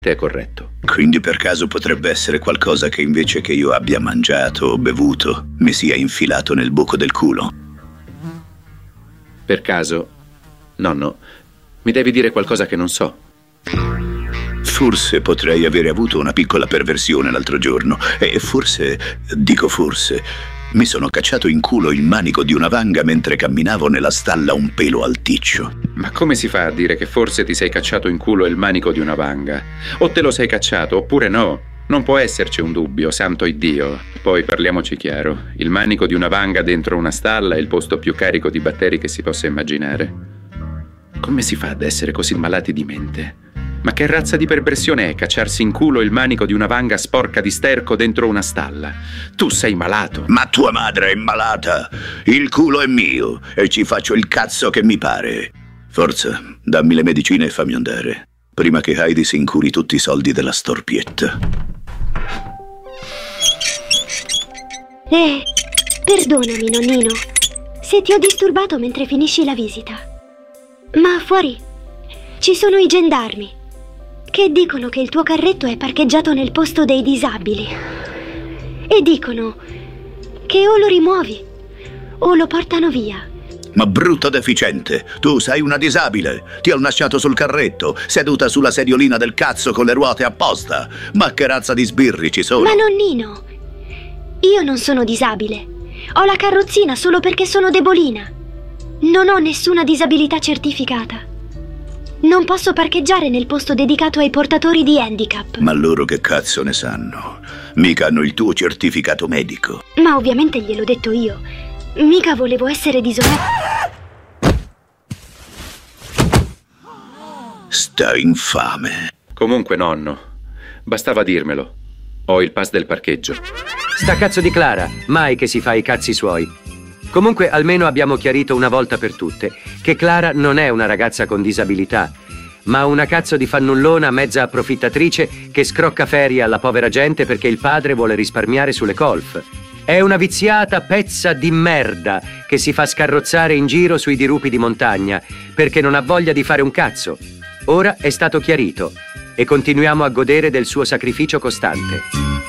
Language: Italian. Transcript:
è corretto. Quindi per caso potrebbe essere qualcosa che invece che io abbia mangiato o bevuto mi sia infilato nel buco del culo? Per caso, nonno, mi devi dire qualcosa che non so. Forse potrei avere avuto una piccola perversione l'altro giorno e forse, dico forse, mi sono cacciato in culo il manico di una vanga mentre camminavo nella stalla un pelo alticcio. Ma come si fa a dire che forse ti sei cacciato in culo il manico di una vanga? O te lo sei cacciato oppure no? Non può esserci un dubbio, santo Iddio. Poi parliamoci chiaro, il manico di una vanga dentro una stalla è il posto più carico di batteri che si possa immaginare. Come si fa ad essere così malati di mente? Ma che razza di perversione è cacciarsi in culo il manico di una vanga sporca di sterco dentro una stalla? Tu sei malato. Ma tua madre è malata. Il culo è mio e ci faccio il cazzo che mi pare. Forza, dammi le medicine e fammi andare, prima che Heidi si incuri tutti i soldi della storpietta. Perdonami, nonnino, se ti ho disturbato mentre finisci la visita. Ma fuori ci sono i gendarmi che dicono che il tuo carretto è parcheggiato nel posto dei disabili e dicono che o lo rimuovi o lo portano via. Ma brutto deficiente, tu sei una disabile. Ti ho lasciato sul carretto, seduta sulla sediolina del cazzo con le ruote apposta. Ma che razza di sbirri ci sono? Ma nonnino, io non sono disabile. Ho la carrozzina solo perché sono debolina. Non ho nessuna disabilità certificata. Non posso parcheggiare nel posto dedicato ai portatori di handicap. Ma loro che cazzo ne sanno? Mica hanno il tuo certificato medico. Ma ovviamente gliel'ho detto io. Mica volevo essere disonesta. Sta infame. Comunque, nonno, bastava dirmelo. Ho il pass del parcheggio. Sta cazzo di Clara, mai che si fa i cazzi suoi. Comunque almeno abbiamo chiarito una volta per tutte che Clara non è una ragazza con disabilità, ma una cazzo di fannullona mezza approfittatrice che scrocca ferie alla povera gente perché il padre vuole risparmiare sulle colf. È una viziata pezza di merda che si fa scarrozzare in giro sui dirupi di montagna perché non ha voglia di fare un cazzo. Ora è stato chiarito e continuiamo a godere del suo sacrificio costante.